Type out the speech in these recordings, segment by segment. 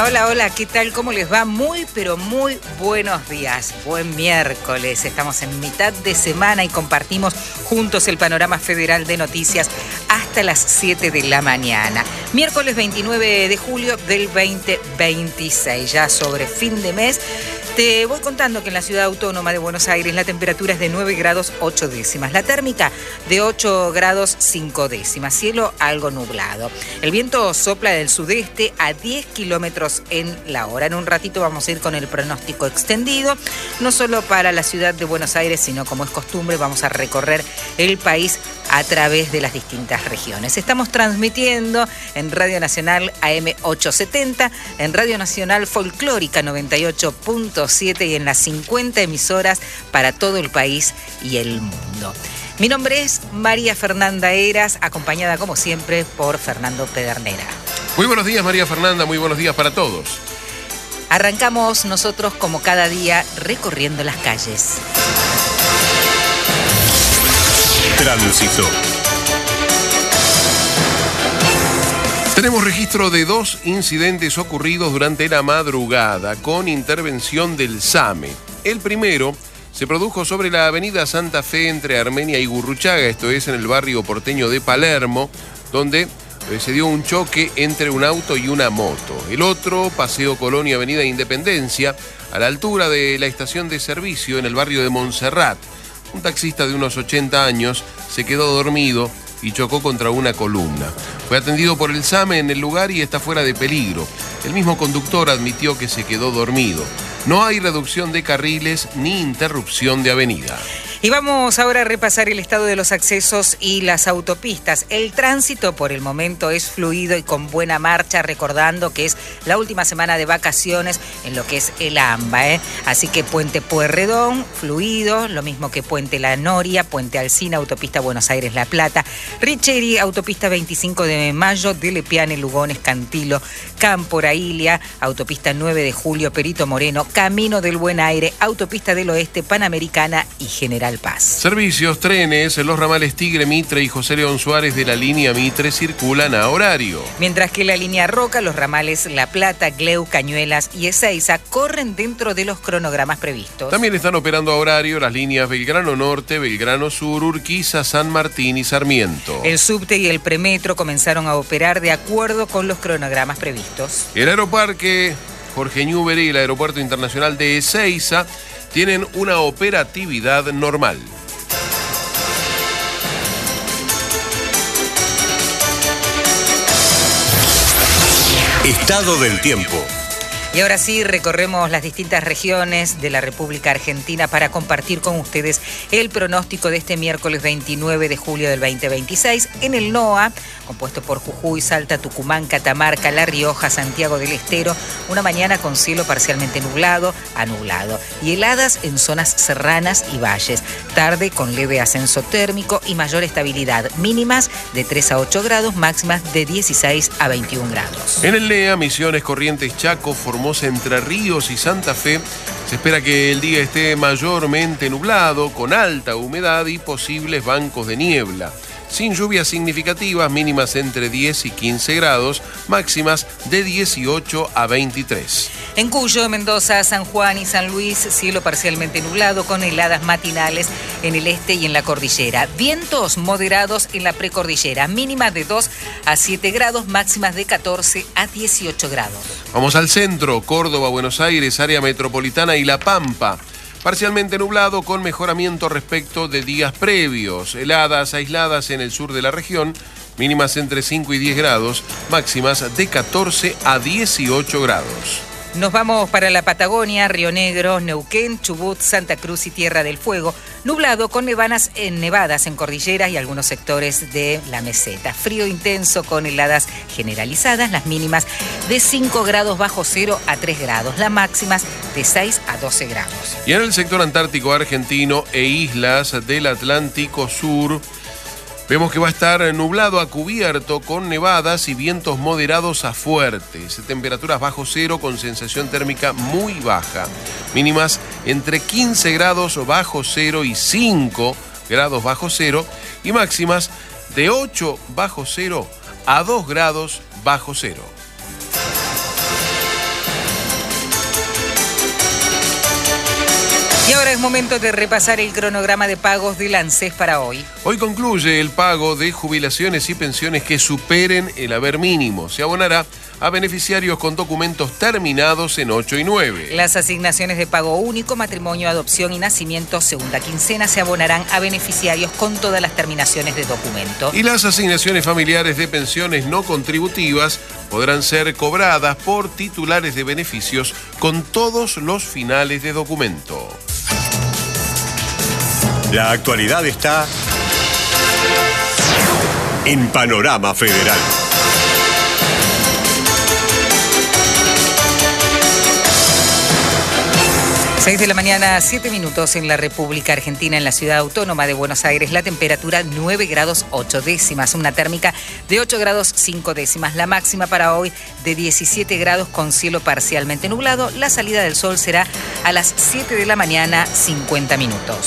Hola, hola, hola, ¿qué tal? ¿Cómo les va? Muy, pero muy buenos días. Buen miércoles. Estamos en mitad de semana y compartimos juntos el panorama federal de noticias hasta las 7 de la mañana. Miércoles 29 de julio del 2026, ya sobre fin de mes. Te voy contando que en la ciudad autónoma de Buenos Aires la temperatura es de 9 grados 8 décimas, la térmica de 8 grados 5 décimas, cielo algo nublado. El viento sopla del sudeste a 10 kilómetros en la hora. En un ratito vamos a ir con el pronóstico extendido, no solo para la ciudad de Buenos Aires, sino como es costumbre vamos a recorrer el país a través de las distintas regiones. Estamos transmitiendo en Radio Nacional AM 870, en Radio Nacional Folclórica 98.7 y en las 50 emisoras para todo el país y el mundo. Mi nombre es María Fernanda Heras, acompañada como siempre por Fernando Pedernera. Muy buenos días, María Fernanda, muy buenos días para todos. Arrancamos nosotros como cada día recorriendo las calles. Tránsito. Tenemos registro de 2 incidentes ocurridos durante la madrugada con intervención del SAME. El primero se produjo sobre la avenida Santa Fe entre Armenia y Gurruchaga, esto es en el barrio porteño de Palermo, donde se dio un choque entre un auto y una moto. El otro, Paseo Colón y Avenida Independencia, a la altura de la estación de servicio en el barrio de Montserrat. Un taxista de unos 80 años se quedó dormido y chocó contra una columna. Fue atendido por el SAME en el lugar y está fuera de peligro. El mismo conductor admitió que se quedó dormido. No hay reducción de carriles ni interrupción de avenida. Y vamos ahora a repasar el estado de los accesos y las autopistas. El tránsito por el momento es fluido y con buena marcha, recordando que es la última semana de vacaciones en lo que es el AMBA, Así que Puente Pueyrredón, fluido, lo mismo que Puente La Noria, Puente Alsina, Autopista Buenos Aires-La Plata, Richeri, Autopista 25 de Mayo, de Lepiane, Lugones, Cantilo, Camporailia, Autopista 9 de Julio, Perito Moreno, Camino del Buen Aire, Autopista del Oeste, Panamericana y General Paz. Servicios, trenes, los ramales Tigre, Mitre y José León Suárez de la línea Mitre circulan a horario. Mientras que la línea Roca, los ramales La Plata, Gleu, Cañuelas y Ezeiza corren dentro de los cronogramas previstos. También están operando a horario las líneas Belgrano Norte, Belgrano Sur, Urquiza, San Martín y Sarmiento. El subte y el premetro comenzaron a operar de acuerdo con los cronogramas previstos. El aeroparque Jorge Newbery y el aeropuerto internacional de Ezeiza tienen una operatividad normal. Estado del tiempo. Y ahora sí, recorremos las distintas regiones de la República Argentina para compartir con ustedes el pronóstico de este miércoles 29 de julio del 2026. En el NOA, compuesto por Jujuy, Salta, Tucumán, Catamarca, La Rioja, Santiago del Estero, una mañana con cielo parcialmente nublado a nublado y heladas en zonas serranas y valles. Tarde con leve ascenso térmico y mayor estabilidad, mínimas de 3 a 8 grados, máximas de 16 a 21 grados. En el NEA, Misiones, Corrientes, Chaco, Formosa, Entre Ríos y Santa Fe, se espera que el día esté mayormente nublado, con alta humedad y posibles bancos de niebla. Sin lluvias significativas, mínimas entre 10 y 15 grados, máximas de 18 a 23. En Cuyo, Mendoza, San Juan y San Luis, cielo parcialmente nublado con heladas matinales en el este y en la cordillera. Vientos moderados en la precordillera, mínimas de 2 a 7 grados, máximas de 14 a 18 grados. Vamos al centro, Córdoba, Buenos Aires, área metropolitana y La Pampa. Parcialmente nublado con mejoramiento respecto de días previos. Heladas aisladas en el sur de la región, mínimas entre 5 y 10 grados, máximas de 14 a 18 grados. Nos vamos para la Patagonia, Río Negro, Neuquén, Chubut, Santa Cruz y Tierra del Fuego. Nublado con nevadas en cordilleras y algunos sectores de la meseta. Frío intenso con heladas generalizadas, las mínimas de 5 grados bajo cero a 3 grados, las máximas de 6 a 12 grados. Y en el sector antártico argentino e islas del Atlántico Sur, vemos que va a estar nublado a cubierto con nevadas y vientos moderados a fuertes. Temperaturas bajo cero con sensación térmica muy baja. Mínimas entre 15 grados bajo cero y 5 grados bajo cero. Y máximas de 8 bajo cero a 2 grados bajo cero. Y ahora es momento de repasar el cronograma de pagos del ANSES para hoy. Hoy concluye el pago de jubilaciones y pensiones que superen el haber mínimo. Se abonará a beneficiarios con documentos terminados en 8 y 9. Las asignaciones de pago único, matrimonio, adopción y nacimiento, segunda quincena, se abonarán a beneficiarios con todas las terminaciones de documento. Y las asignaciones familiares de pensiones no contributivas podrán ser cobradas por titulares de beneficios con todos los finales de documento. La actualidad está en Panorama Federal. 6 de la mañana, 7 minutos en la República Argentina, en la ciudad autónoma de Buenos Aires. La temperatura 9 grados 8 décimas, una térmica de 8 grados 5 décimas. La máxima para hoy de 17 grados con cielo parcialmente nublado. La salida del sol será a las 7 de la mañana, 50 minutos.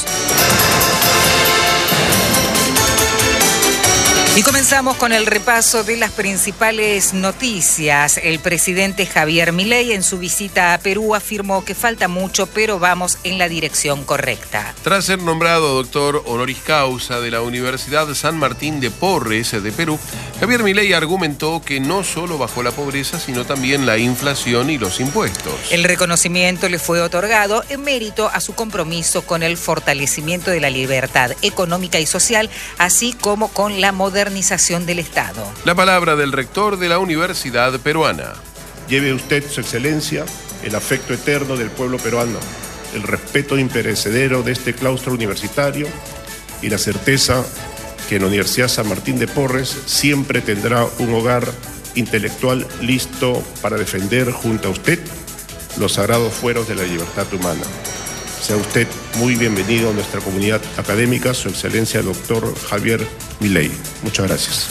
Y comenzamos con el repaso de las principales noticias. El presidente Javier Milei en su visita a Perú afirmó que falta mucho, pero vamos en la dirección correcta. Tras ser nombrado doctor honoris causa de la Universidad San Martín de Porres de Perú, Javier Milei argumentó que no solo bajó la pobreza, sino también la inflación y los impuestos. El reconocimiento le fue otorgado en mérito a su compromiso con el fortalecimiento de la libertad económica y social, así como con la modernización del Estado. La palabra del rector de la Universidad Peruana. Lleve usted, su excelencia, el afecto eterno del pueblo peruano, el respeto imperecedero de este claustro universitario y la certeza que en la Universidad San Martín de Porres siempre tendrá un hogar intelectual listo para defender junto a usted los sagrados fueros de la libertad humana. Sea usted muy bienvenido a nuestra comunidad académica, su excelencia, el doctor Javier Milei. Muchas gracias.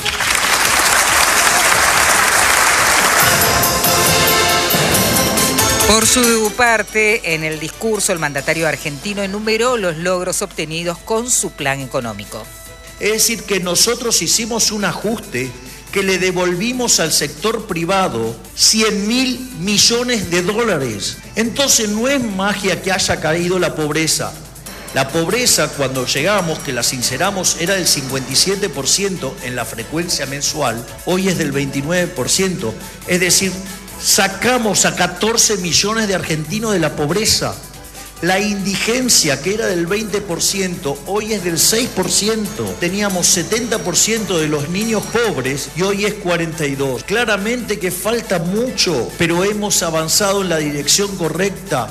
Por su parte, en el discurso, el mandatario argentino enumeró los logros obtenidos con su plan económico. Es decir, que nosotros hicimos un ajuste que le devolvimos al sector privado 100.000 millones de dólares. Entonces no es magia que haya caído la pobreza. La pobreza, cuando llegamos, que la sinceramos, era del 57% en la frecuencia mensual, hoy es del 29%. Es decir, sacamos a 14 millones de argentinos de la pobreza. La indigencia, que era del 20%, hoy es del 6%. Teníamos 70% de los niños pobres y hoy es 42%. Claramente que falta mucho, pero hemos avanzado en la dirección correcta.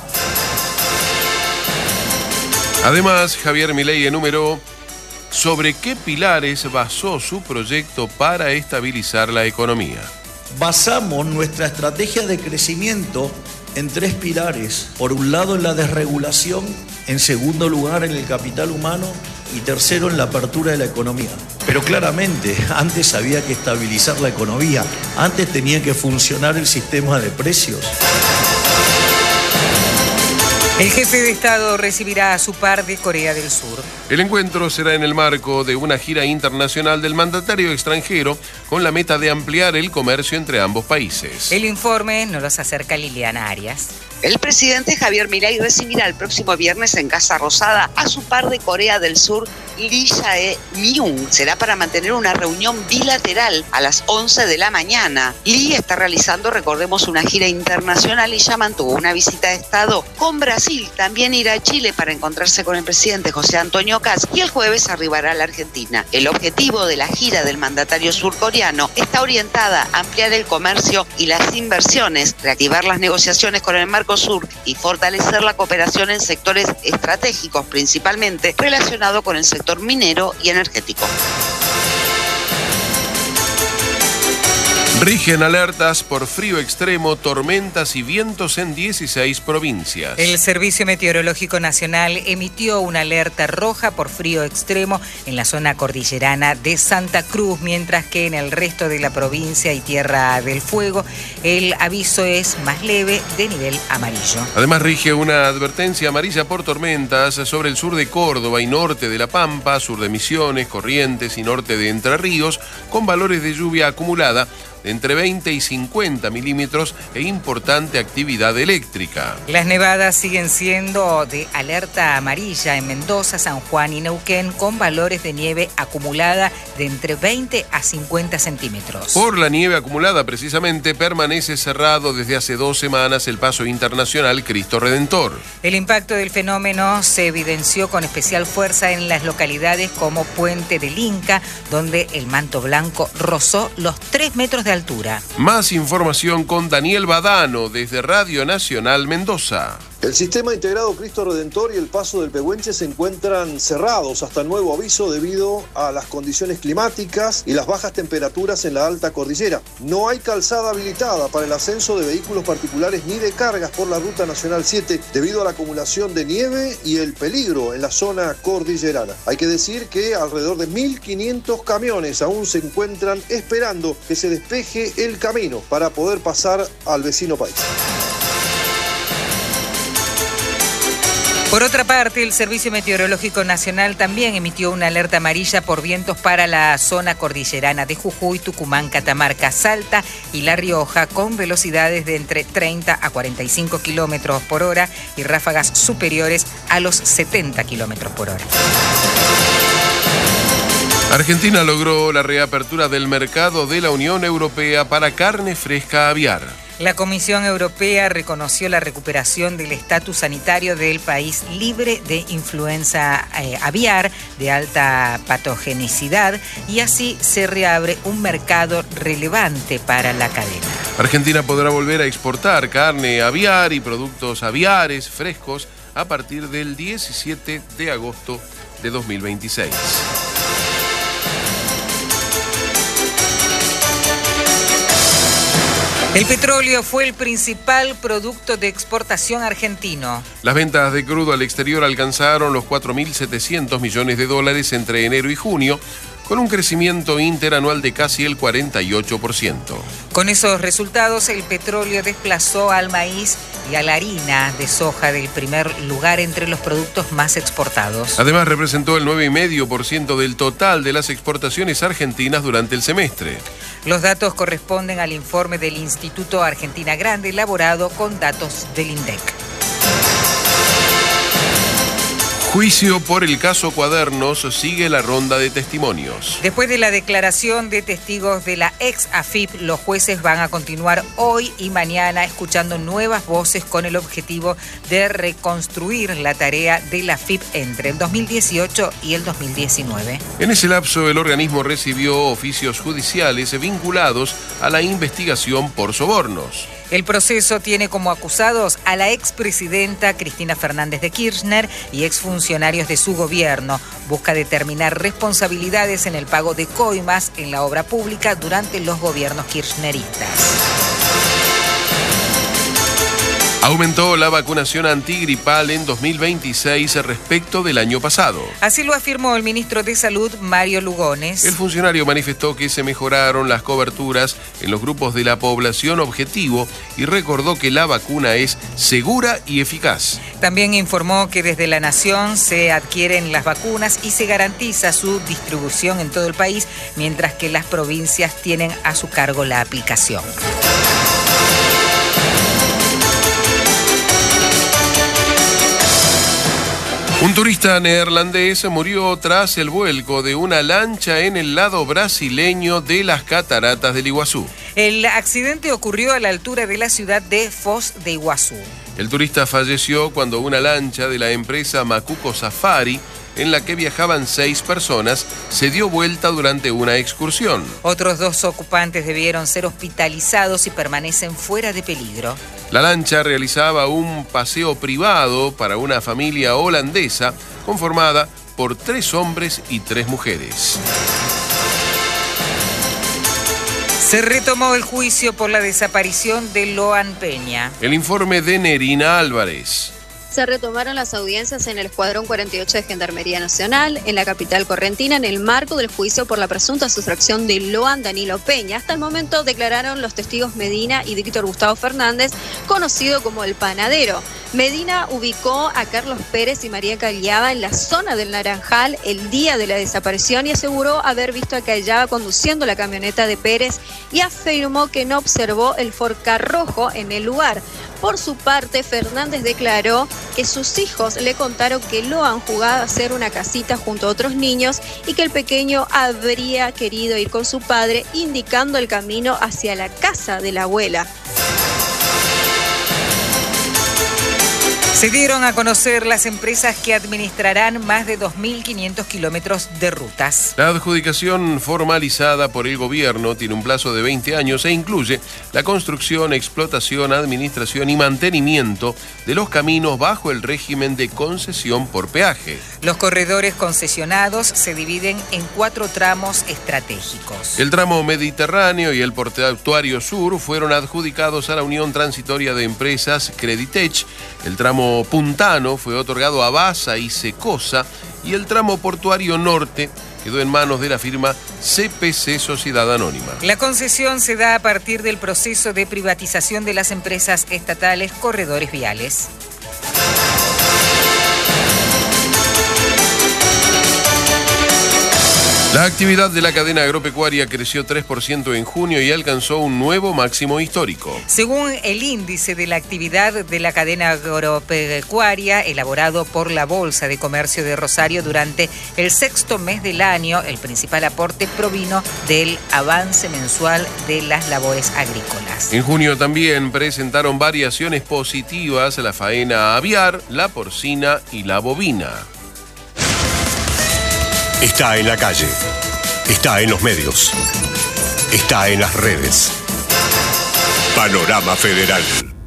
Además, Javier Milei enumeró sobre qué pilares basó su proyecto para estabilizar la economía. Basamos nuestra estrategia de crecimiento en 3 pilares. Por un lado, en la desregulación, en segundo lugar, en el capital humano y tercero, en la apertura de la economía. Pero claramente, antes había que estabilizar la economía, antes tenía que funcionar el sistema de precios. El jefe de Estado recibirá a su par de Corea del Sur. El encuentro será en el marco de una gira internacional del mandatario extranjero con la meta de ampliar el comercio entre ambos países. El informe nos los acerca Liliana Arias. El presidente Javier Milei recibirá el próximo viernes en Casa Rosada a su par de Corea del Sur, Lee Jae-myung. Será para mantener una reunión bilateral a las 11 de la mañana. Lee está realizando, recordemos, una gira internacional y ya mantuvo una visita de Estado con Brasil. También irá a Chile para encontrarse con el presidente José Antonio Kast y el jueves arribará a la Argentina. El objetivo de la gira del mandatario surcoreano está orientada a ampliar el comercio y las inversiones, reactivar las negociaciones con el Mercosur y fortalecer la cooperación en sectores estratégicos, principalmente relacionado con el sector minero y energético. Rigen alertas por frío extremo, tormentas y vientos en 16 provincias. El Servicio Meteorológico Nacional emitió una alerta roja por frío extremo en la zona cordillerana de Santa Cruz, mientras que en el resto de la provincia y Tierra del Fuego el aviso es más leve, de nivel amarillo. Además rige una advertencia amarilla por tormentas sobre el sur de Córdoba y norte de La Pampa, sur de Misiones, Corrientes y norte de Entre Ríos, con valores de lluvia acumulada de entre 20 y 50 milímetros e importante actividad eléctrica. Las nevadas siguen siendo de alerta amarilla en Mendoza, San Juan y Neuquén, con valores de nieve acumulada de entre 20 a 50 centímetros. Por la nieve acumulada, precisamente, permanece cerrado desde hace 2 semanas el paso internacional Cristo Redentor. El impacto del fenómeno se evidenció con especial fuerza en las localidades como Puente del Inca, donde el manto blanco rozó los 3 metros de altura. Más información con Daniel Badano desde Radio Nacional Mendoza. El sistema integrado Cristo Redentor y el paso del Pehuenche se encuentran cerrados hasta nuevo aviso debido a las condiciones climáticas y las bajas temperaturas en la alta cordillera. No hay calzada habilitada para el ascenso de vehículos particulares ni de cargas por la Ruta Nacional 7 debido a la acumulación de nieve y el peligro en la zona cordillerana. Hay que decir que alrededor de 1.500 camiones aún se encuentran esperando que se despeje el camino para poder pasar al vecino país. Por otra parte, el Servicio Meteorológico Nacional también emitió una alerta amarilla por vientos para la zona cordillerana de Jujuy, Tucumán, Catamarca, Salta y La Rioja, con velocidades de entre 30 a 45 kilómetros por hora y ráfagas superiores a los 70 kilómetros por hora. Argentina logró la reapertura del mercado de la Unión Europea para carne fresca aviar. La Comisión Europea reconoció la recuperación del estatus sanitario del país libre de influenza aviar de alta patogenicidad y así se reabre un mercado relevante para la cadena. Argentina podrá volver a exportar carne aviar y productos aviares frescos a partir del 17 de agosto de 2026. El petróleo fue el principal producto de exportación argentino. Las ventas de crudo al exterior alcanzaron los 4.700 millones de dólares entre enero y junio, con un crecimiento interanual de casi el 48%. Con esos resultados, el petróleo desplazó al maíz y a la harina de soja del primer lugar entre los productos más exportados. Además, representó el 9,5% del total de las exportaciones argentinas durante el semestre. Los datos corresponden al informe del Instituto Argentina Grande, elaborado con datos del INDEC. Juicio por el caso Cuadernos, sigue la ronda de testimonios. Después de la declaración de testigos de la ex AFIP, los jueces van a continuar hoy y mañana escuchando nuevas voces con el objetivo de reconstruir la tarea de la AFIP entre el 2018 y el 2019. En ese lapso, el organismo recibió oficios judiciales vinculados a la investigación por sobornos. El proceso tiene como acusados a la expresidenta Cristina Fernández de Kirchner y exfuncionarios de su gobierno. Busca determinar responsabilidades en el pago de coimas en la obra pública durante los gobiernos kirchneristas. Aumentó la vacunación antigripal en 2026 respecto del año pasado. Así lo afirmó el ministro de Salud, Mario Lugones. El funcionario manifestó que se mejoraron las coberturas en los grupos de la población objetivo y recordó que la vacuna es segura y eficaz. También informó que desde la Nación se adquieren las vacunas y se garantiza su distribución en todo el país, mientras que las provincias tienen a su cargo la aplicación. Un turista neerlandés murió tras el vuelco de una lancha en el lado brasileño de las cataratas del Iguazú. El accidente ocurrió a la altura de la ciudad de Foz de Iguazú. El turista falleció cuando una lancha de la empresa Macuco Safari, en la que viajaban 6 personas, se dio vuelta durante una excursión. Otros 2 ocupantes debieron ser hospitalizados y permanecen fuera de peligro. La lancha realizaba un paseo privado para una familia holandesa conformada por 3 hombres y 3 mujeres. Se retomó el juicio por la desaparición de Loan Peña. El informe de Nerina Álvarez. Se retomaron las audiencias en el Escuadrón 48 de Gendarmería Nacional, en la capital correntina, en el marco del juicio por la presunta sustracción de Loan Danilo Peña. Hasta el momento declararon los testigos Medina y Víctor Gustavo Fernández, conocido como el Panadero. Medina ubicó a Carlos Pérez y María Callaba en la zona del Naranjal el día de la desaparición y aseguró haber visto a Callaba conduciendo la camioneta de Pérez y afirmó que no observó el Ford Ka rojo en el lugar. Por su parte, Fernández declaró que sus hijos le contaron que lo han jugado a hacer una casita junto a otros niños y que el pequeño habría querido ir con su padre, indicando el camino hacia la casa de la abuela. Se dieron a conocer las empresas que administrarán más de 2.500 kilómetros de rutas. La adjudicación formalizada por el gobierno tiene un plazo de 20 años e incluye la construcción, explotación, administración y mantenimiento de los caminos bajo el régimen de concesión por peaje. Los corredores concesionados se dividen en 4 tramos estratégicos. El tramo Mediterráneo y el portuario sur fueron adjudicados a la Unión Transitoria de Empresas Creditech. El tramo Puntano fue otorgado a Basa y Secosa y el tramo portuario norte quedó en manos de la firma CPC Sociedad Anónima. La concesión se da a partir del proceso de privatización de las empresas estatales Corredores Viales. La actividad de la cadena agropecuaria creció 3% en junio y alcanzó un nuevo máximo histórico. Según el índice de la actividad de la cadena agropecuaria elaborado por la Bolsa de Comercio de Rosario durante el 6º mes del año, el principal aporte provino del avance mensual de las labores agrícolas. En junio también presentaron variaciones positivas la faena aviar, la porcina y la bovina. Está en la calle, está en los medios, está en las redes. Panorama Federal.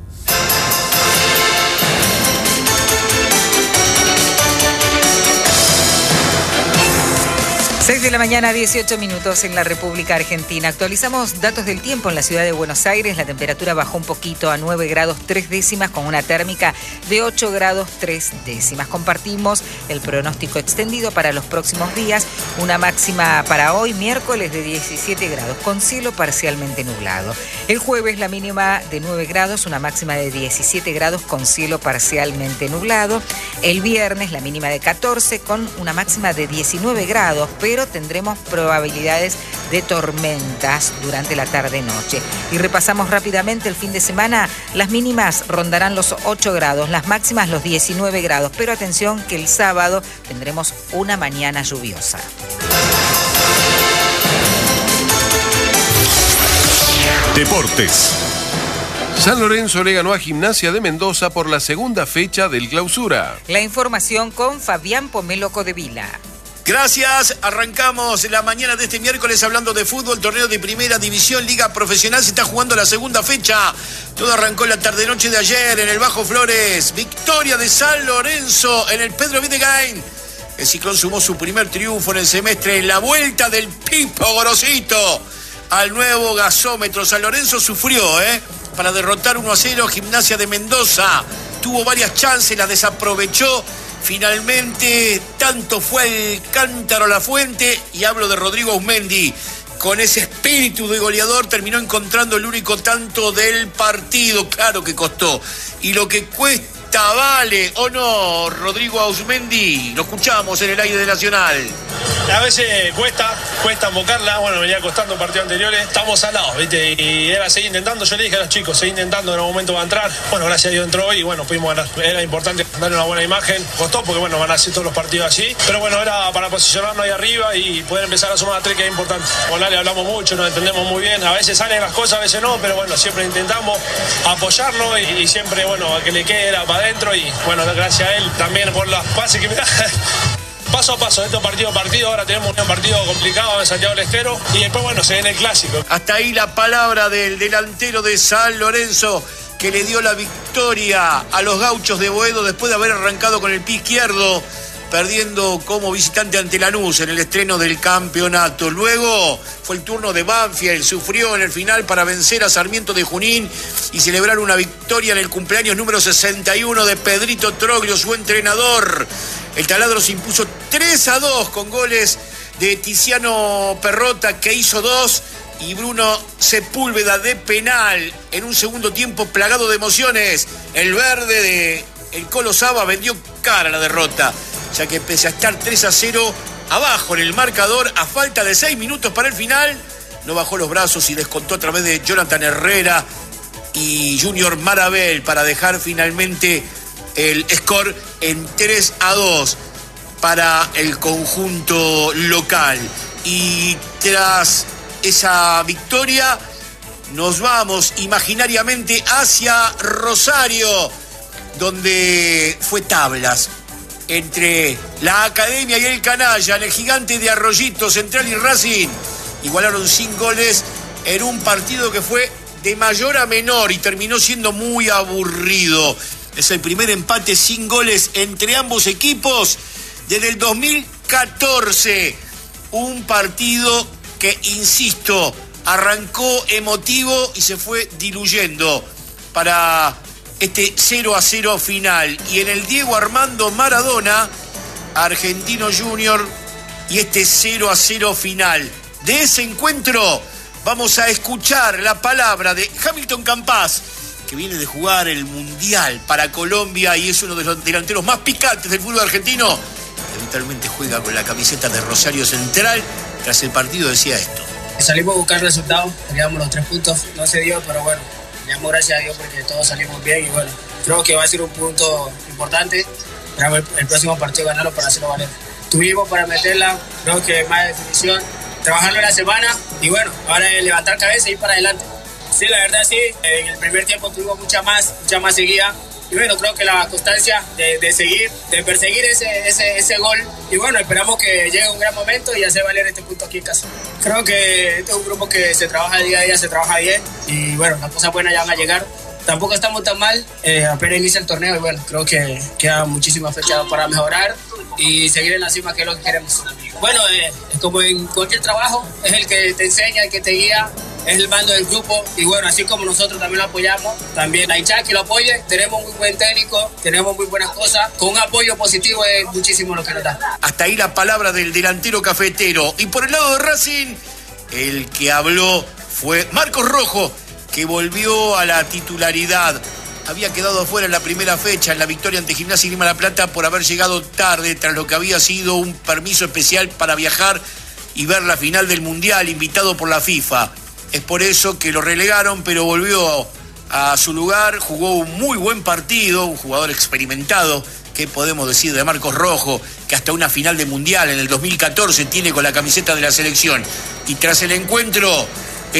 6 de la mañana, 18 minutos en la República Argentina. Actualizamos datos del tiempo en la ciudad de Buenos Aires. La temperatura bajó un poquito a 9 grados 3 décimas con una térmica de 8 grados 3 décimas. Compartimos el pronóstico extendido para los próximos días. Una máxima para hoy, miércoles, de 17 grados con cielo parcialmente nublado. El jueves la mínima de 9 grados, una máxima de 17 grados con cielo parcialmente nublado. El viernes la mínima de 14 con una máxima de 19 grados, pero tendremos probabilidades de tormentas durante la tarde-noche. Y repasamos rápidamente el fin de semana. Las mínimas rondarán los 8 grados, las máximas los 19 grados, pero atención que el sábado tendremos una mañana lluviosa. Deportes. San Lorenzo le ganó a Gimnasia de Mendoza por la segunda fecha del Clausura. La información con Fabián Pomelo Codevila. Gracias, arrancamos la mañana de este miércoles hablando de fútbol, torneo de primera división, liga profesional, se está jugando la segunda fecha. Todo arrancó la tarde-noche de ayer en el Bajo Flores, victoria de San Lorenzo en el Pedro Videgain. El Ciclón sumó su primer triunfo en el semestre en la vuelta del Pipo Gorosito al nuevo gasómetro. San Lorenzo sufrió, para derrotar 1-0 Gimnasia de Mendoza. Tuvo varias chances, las desaprovechó. Finalmente, tanto fue el cántaro a la fuente, y hablo de Rodrigo Ausmendi. Con ese espíritu de goleador terminó encontrando el único tanto del partido. Claro que costó. Y lo que cuesta vale, ¿o no, Rodrigo Ausmendi? Lo escuchamos en el aire de Nacional. A veces cuesta invocarla. Bueno, venía costando partidos anteriores. Estamos al lado, ¿viste? Y era seguir intentando. Yo le dije a los chicos, seguir intentando, en algún momento va a entrar. Bueno, gracias a Dios entró hoy y bueno, pudimos ganar. Era importante darle una buena imagen. Costó porque bueno, van a hacer todos los partidos así. Pero bueno, era para posicionarnos ahí arriba y poder empezar a sumar a 3, que es importante. Con Ale hablamos mucho, nos entendemos muy bien. A veces salen las cosas, a veces no, pero bueno, siempre intentamos apoyarlo y siempre, bueno, a que le quede era para adentro. Y bueno, gracias a él también por las pases que me da. Paso a paso, esto partido a partido. Ahora tenemos un partido complicado en Santiago del Estero y después, bueno, se viene el clásico. Hasta ahí la palabra del delantero de San Lorenzo, que le dio la victoria a los gauchos de Boedo después de haber arrancado con el pie izquierdo, perdiendo como visitante ante Lanús en el estreno del campeonato. Luego fue el turno de Banfield, sufrió en el final para vencer a Sarmiento de Junín y celebrar una victoria en el cumpleaños número 61 de Pedrito Troglio, su entrenador. El taladro se impuso 3-2 con goles de Tiziano Perrota, que hizo 2, y Bruno Sepúlveda de penal en un segundo tiempo plagado de emociones. El verde de el Colo Saba vendió cara la derrota, ya que pese a estar 3-0 abajo en el marcador, a falta de 6 minutos para el final, no bajó los brazos y descontó a través de Jonathan Herrera y Junior Marabel para dejar finalmente el score en 3-2 para el conjunto local. Y tras esa victoria nos vamos imaginariamente hacia Rosario, donde fue tablas entre la Academia y el Canalla, en el Gigante de Arroyito, Central y Racing. Igualaron sin goles en un partido que fue de mayor a menor y terminó siendo muy aburrido. Es el primer empate sin goles entre ambos equipos desde el 2014. Un partido que, insisto, arrancó emotivo y se fue diluyendo para este 0-0 final. Y en el Diego Armando Maradona, Argentino Junior, y este 0-0 final. De ese encuentro vamos a escuchar la palabra de Hamilton Campas, que viene de jugar el Mundial para Colombia y es uno de los delanteros más picantes del fútbol argentino. Habitualmente juega con la camiseta de Rosario Central. Tras el partido decía esto. Salimos a buscar resultados, queríamos los 3 puntos, no se dio, pero bueno, le damos gracias a Dios porque todos salimos bien y bueno, creo que va a ser un punto importante. Esperamos el próximo partido ganarlo para hacerlo valer. Tuvimos para meterla, creo que más definición, trabajarlo en la semana y bueno, ahora es levantar cabeza y ir para adelante. Sí, la verdad sí, en el primer tiempo tuvimos mucha más seguida. Y bueno, creo que la constancia de seguir, de perseguir ese gol. Y bueno, esperamos que llegue un gran momento y hacer valer este punto aquí en casa. Creo que este es un grupo que se trabaja día a día, se trabaja bien. Y bueno, las cosas buenas ya van a llegar. Tampoco estamos tan mal, apenas inicia el torneo. Y bueno, creo que queda muchísimas fechas para mejorar y seguir en la cima, que es lo que queremos. Bueno, es como en cualquier trabajo, es el que te enseña, el que te guía. Es el mando del grupo y bueno, así como nosotros también lo apoyamos, también la hinchada que lo apoye. Tenemos muy buen técnico, tenemos muy buenas cosas, con un apoyo positivo es muchísimo lo que nos da. Hasta ahí la palabra del delantero cafetero. Y por el lado de Racing, el que habló fue Marcos Rojo, que volvió a la titularidad. Había quedado afuera en la primera fecha en la victoria ante Gimnasia y Grima La Plata por haber llegado tarde tras lo que había sido un permiso especial para viajar y ver la final del Mundial, invitado por la FIFA. Es por eso que lo relegaron, pero volvió a su lugar, jugó un muy buen partido, un jugador experimentado. ¿Qué podemos decir de Marcos Rojo? Que hasta una final de Mundial en el 2014 tiene con la camiseta de la selección. Y tras el encuentro,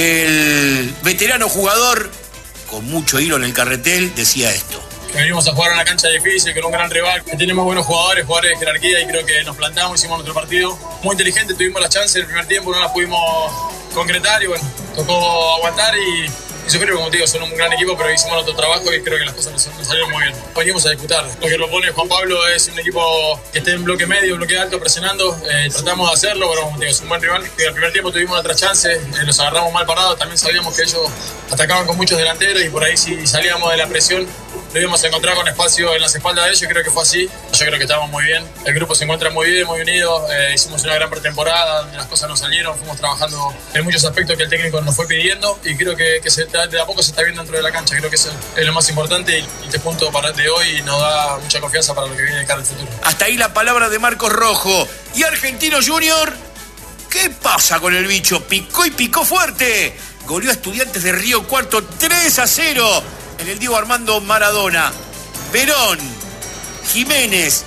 el veterano jugador, con mucho hilo en el carretel, decía esto. Que venimos a jugar en una cancha difícil, con un gran rival, que tenemos buenos jugadores de jerarquía y creo que nos plantamos, hicimos nuestro partido. Muy inteligente, tuvimos las chances en el primer tiempo, no las pudimos concretar y bueno, tocó aguantar y sufrir, como te digo, son un gran equipo, pero hicimos nuestro trabajo y creo que las cosas nos salieron muy bien. Venimos a disputar. Lo que propone Juan Pablo es un equipo que esté en bloque medio, bloque alto, presionando. Tratamos de hacerlo, pero como te digo, es un buen rival. En el primer tiempo tuvimos otras chances, los agarramos mal parados. También sabíamos que ellos atacaban con muchos delanteros y por ahí si salíamos de la presión lo íbamos a encontrar con espacio en las espaldas de ellos. Creo que fue así. Yo creo que estábamos muy bien. El grupo se encuentra muy bien, muy unido. Hicimos una gran pretemporada donde las cosas nos salieron. Fuimos trabajando en muchos aspectos que el técnico nos fue pidiendo y creo que de a poco se está viendo dentro de la cancha. Creo que eso es lo más importante y este punto de hoy nos da mucha confianza para lo que viene de cara al futuro. Hasta ahí la palabra de Marcos Rojo. Y Argentino Junior, ¿qué pasa con el bicho? Picó y picó fuerte. Goleó a Estudiantes de Río Cuarto 3-0 en el Diego Armando Maradona. Verón, Jiménez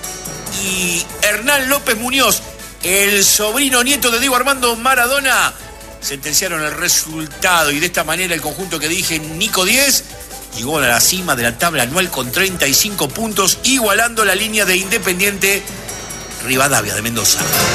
y Hernán López Muñoz, el sobrino nieto de Diego Armando Maradona, sentenciaron el resultado y de esta manera el conjunto que dije, Nico 10, llegó a la cima de la tabla anual con 35 puntos, igualando la línea de Independiente Rivadavia de Mendoza.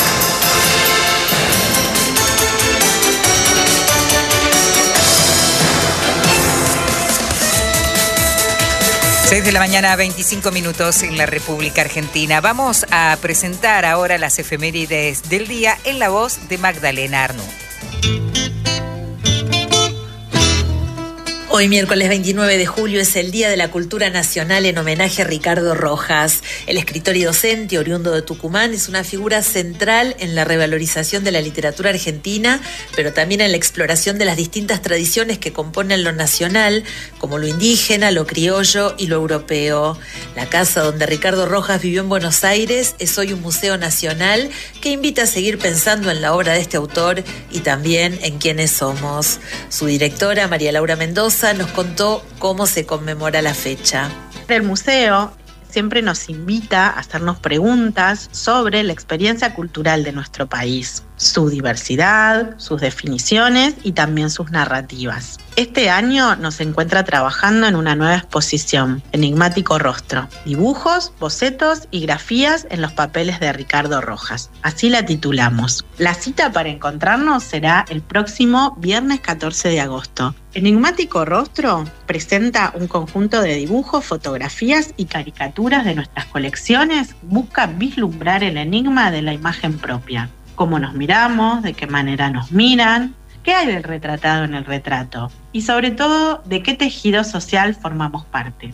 6 de la mañana, 25 minutos en la República Argentina. Vamos a presentar ahora las efemérides del día en la voz de Magdalena Arnú. Hoy, miércoles 29 de julio, es el Día de la Cultura Nacional en homenaje a Ricardo Rojas. El escritor y docente, oriundo de Tucumán, es una figura central en la revalorización de la literatura argentina, pero también en la exploración de las distintas tradiciones que componen lo nacional, como lo indígena, lo criollo y lo europeo. La casa donde Ricardo Rojas vivió en Buenos Aires es hoy un museo nacional que invita a seguir pensando en la obra de este autor y también en quiénes somos. Su directora, María Laura Mendoza, nos contó cómo se conmemora la fecha. El museo siempre nos invita a hacernos preguntas sobre la experiencia cultural de nuestro país, su diversidad, sus definiciones y también sus narrativas. Este año nos encuentra trabajando en una nueva exposición, Enigmático Rostro, dibujos, bocetos y grafías en los papeles de Ricardo Rojas. Así la titulamos. La cita para encontrarnos será el próximo viernes 14 de agosto. Enigmático Rostro presenta un conjunto de dibujos, fotografías y caricaturas de nuestras colecciones. Busca vislumbrar el enigma de la imagen propia. Cómo nos miramos, de qué manera nos miran, qué hay del retratado en el retrato y sobre todo de qué tejido social formamos parte.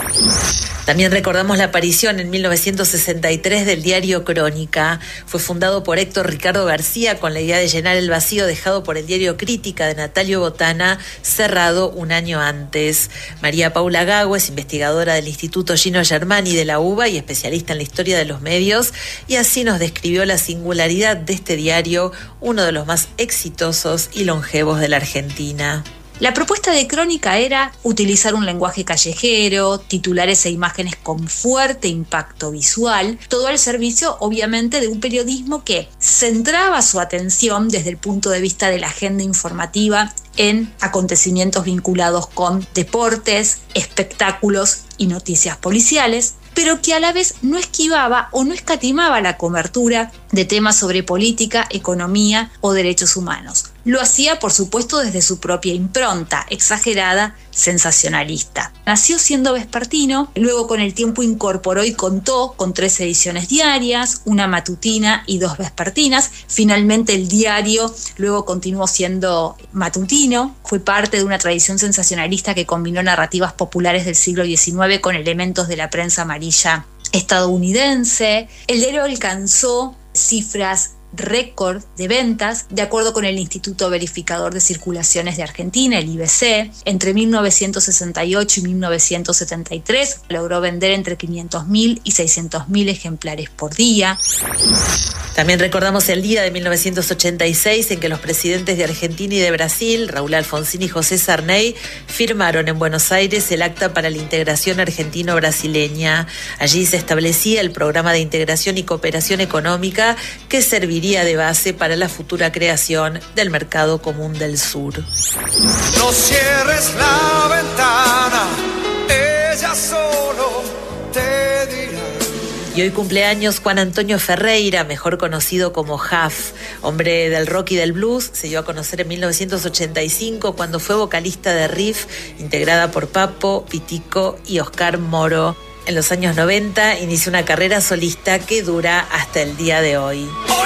También recordamos la aparición en 1963 del diario Crónica. Fue fundado por Héctor Ricardo García con la idea de llenar el vacío dejado por el diario Crítica de Natalio Botana, cerrado un año antes. María Paula Gago es investigadora del Instituto Gino Germani de la UBA y especialista en la historia de los medios, y así nos describió la singularidad de este diario, uno de los más exitosos y longevos de la Argentina. La propuesta de Crónica era utilizar un lenguaje callejero, titulares e imágenes con fuerte impacto visual, todo al servicio, obviamente, de un periodismo que centraba su atención desde el punto de vista de la agenda informativa en acontecimientos vinculados con deportes, espectáculos y noticias policiales, pero que a la vez no esquivaba o no escatimaba la cobertura de temas sobre política, economía o derechos humanos. Lo hacía, por supuesto, desde su propia impronta, exagerada, sensacionalista. Nació siendo vespertino, luego con el tiempo incorporó y contó con 3 ediciones diarias, una matutina y 2 vespertinas. Finalmente el diario luego continuó siendo matutino. Fue parte de una tradición sensacionalista que combinó narrativas populares del siglo XIX con elementos de la prensa amarilla estadounidense. El diario alcanzó cifras récord de ventas, de acuerdo con el Instituto Verificador de Circulaciones de Argentina, el IBC. Entre 1968 y 1973 logró vender entre 500.000 y 600.000 ejemplares por día. También recordamos el día de 1986 en que los presidentes de Argentina y de Brasil, Raúl Alfonsín y José Sarney, firmaron en Buenos Aires el Acta para la Integración Argentino-Brasileña. Allí se establecía el programa de integración y cooperación económica que serviría de base para la futura creación del Mercado Común del Sur. No cierres la ventana, ella solo te dirá. Y hoy cumpleaños Juan Antonio Ferreira, mejor conocido como Huff, hombre del rock y del blues. Se dio a conocer en 1985 cuando fue vocalista de Riff, integrada por Papo, Pitico y Oscar Moro. En los años 90 inició una carrera solista que dura hasta el día de hoy.